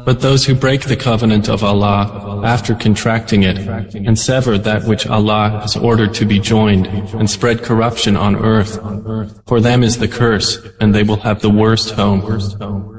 But those who break the covenant of Allah after contracting it and sever that which Allah has ordered to be joined and spread corruption on earth, for them is the curse and they will have the worst home.